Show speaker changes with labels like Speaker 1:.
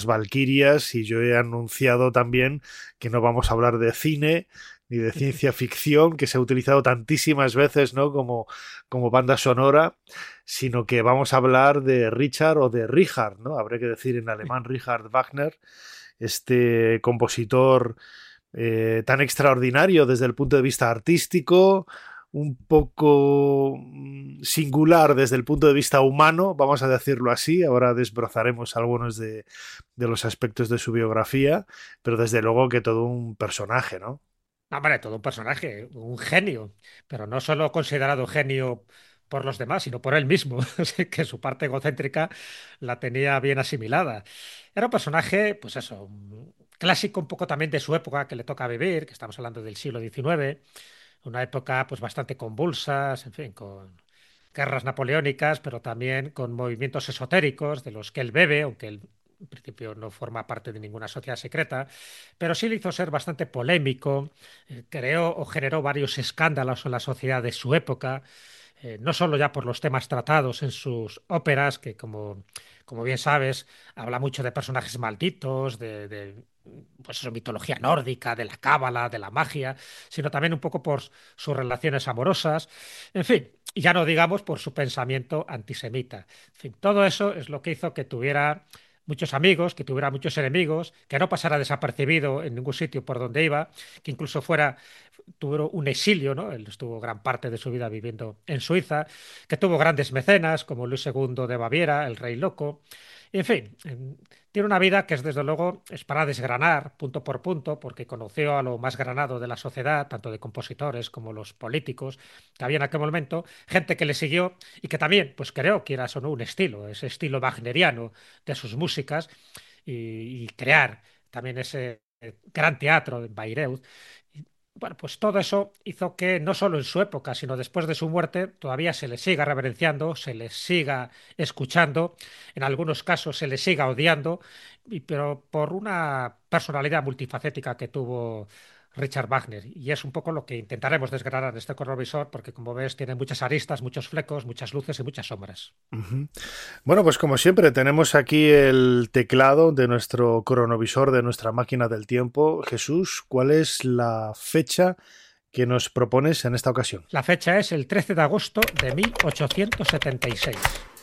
Speaker 1: Valquirias, y yo he anunciado también que no vamos a hablar de cine ni de ciencia ficción, que se ha utilizado tantísimas veces, ¿no? como banda sonora, sino que vamos a hablar de Richard o de Richard, ¿no? Habría que decir en alemán Richard Wagner, este compositor tan extraordinario desde el punto de vista artístico, un poco singular desde el punto de vista humano, vamos a decirlo así. Ahora desbrozaremos algunos de los aspectos de su biografía, pero desde luego que todo un personaje, ¿no?
Speaker 2: No, hombre, todo un personaje, un genio, pero no solo considerado genio por los demás, sino por él mismo, así que su parte egocéntrica la tenía bien asimilada. Era un personaje, pues eso, un clásico un poco también de su época que le toca vivir, que estamos hablando del siglo XIX, una época pues bastante convulsas, en fin, con guerras napoleónicas, pero también con movimientos esotéricos de los que él bebe, aunque él en principio no forma parte de ninguna sociedad secreta, pero sí le hizo ser bastante polémico, creó o generó varios escándalos en la sociedad de su época, no solo ya por los temas tratados en sus óperas, que como bien sabes, habla mucho de personajes malditos, pues eso, mitología nórdica, de la cábala, de la magia, sino también un poco por sus relaciones amorosas, en fin, y ya no digamos por su pensamiento antisemita. En fin, todo eso es lo que hizo que tuviera muchos amigos, que tuviera muchos enemigos, que no pasara desapercibido en ningún sitio por donde iba, que incluso tuvo un exilio, ¿no? Él estuvo gran parte de su vida viviendo en Suiza, que tuvo grandes mecenas como Luis II de Baviera, el Rey Loco. Y, en fin, tiene una vida que es desde luego es para desgranar punto por punto, porque conoció a lo más granado de la sociedad, tanto de compositores como los políticos que había en aquel momento, gente que le siguió y que también, pues creó, quieras o no, un estilo, ese estilo wagneriano de sus músicas y crear también ese gran teatro en Bayreuth. Bueno, pues todo eso hizo que no solo en su época, sino después de su muerte, todavía se le siga reverenciando, se le siga escuchando, en algunos casos se le siga odiando, pero por una personalidad multifacética que tuvo Richard Wagner. Y es un poco lo que intentaremos desgranar en este cronovisor, porque como ves, tiene muchas aristas, muchos flecos, muchas luces y muchas sombras.
Speaker 1: Ujú. Bueno, pues como siempre tenemos aquí el teclado de nuestro cronovisor, de nuestra máquina del tiempo. Jesús, ¿cuál es la fecha que nos propones en esta ocasión?
Speaker 2: La fecha es el 13 de agosto de 1876.